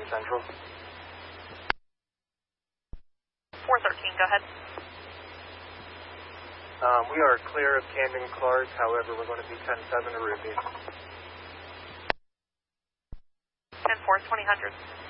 Central. 413, go ahead. We are clear of Camden Clark, however, we're going to be 10-7 to Ruby. 10-4, 2000.